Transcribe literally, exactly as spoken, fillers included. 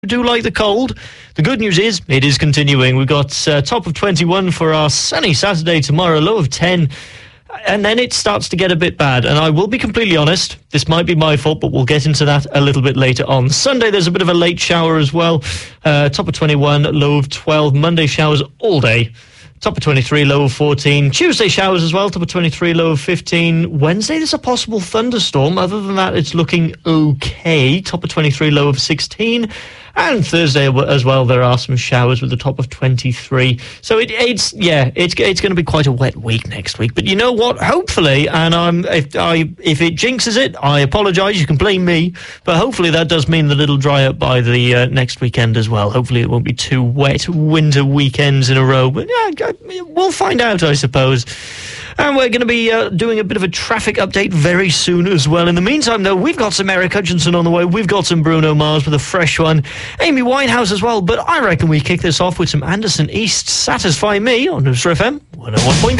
do like the cold. The good news is it is continuing. We've got uh, top of twenty-one for our sunny Saturday tomorrow, low of ten, and then it starts to get a bit bad. And I will be completely honest, this might be my fault, but we'll get into that a little bit later on. Sunday, there's a bit of a late shower as well. Uh, top of twenty-one, low of twelve. Monday showers all day. Top of twenty-three, low of fourteen. Tuesday showers as well, top of twenty-three, low of fifteen. Wednesday, there's a possible thunderstorm. Other than that, it's looking okay. Top of twenty-three, low of sixteen. And Thursday as well, there are some showers with a top of twenty-three. So it, it's, yeah, it's it's going to be quite a wet week next week. But you know what? Hopefully, and I'm, if, I, if it jinxes it, I apologise. You can blame me. But hopefully that does mean that it'll dry up by the uh, next weekend as well. Hopefully it won't be two wet winter weekends in a row. But yeah, we'll find out, I suppose. And we're going to be uh, doing a bit of a traffic update very soon as well. In the meantime, though, we've got some Eric Hutchinson on the way. We've got some Bruno Mars with a fresh one. Amy Winehouse as well. But I reckon we kick this off with some Anderson East. Satisfy Me on Noosa F M one oh one point three.